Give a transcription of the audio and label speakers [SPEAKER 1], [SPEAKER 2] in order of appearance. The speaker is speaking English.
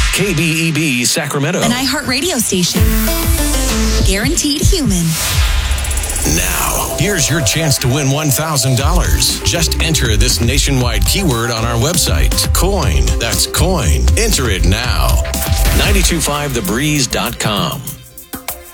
[SPEAKER 1] KBEB Sacramento.
[SPEAKER 2] An iHeartRadio station. Guaranteed human.
[SPEAKER 1] Now, here's your chance to win $1,000. Just enter this nationwide keyword on our website, COIN. That's COIN. Enter it now. 925thebreeze.com.